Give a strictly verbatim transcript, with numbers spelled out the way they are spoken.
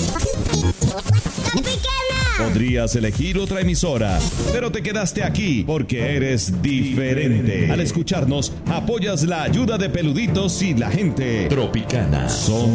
Podrías elegir otra emisora, pero te quedaste aquí porque eres diferente. Al escucharnos, apoyas la ayuda de Peluditos y la gente Tropicana. Son